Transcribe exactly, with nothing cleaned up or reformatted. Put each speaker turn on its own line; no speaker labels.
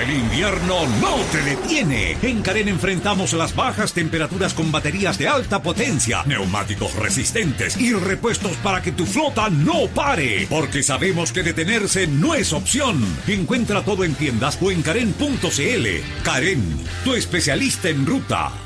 El invierno no te detiene. En Karen enfrentamos las bajas temperaturas con baterías de alta potencia, neumáticos resistentes y repuestos para que tu flota no pare. Porque sabemos que detenerse no es opción. Encuentra todo en tiendas o en karen punto c l. Karen, tu especialista en ruta.